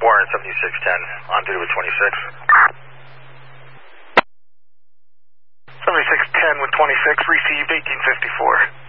Warren 7610, on duty with 26. 7610 with 26, received 1854.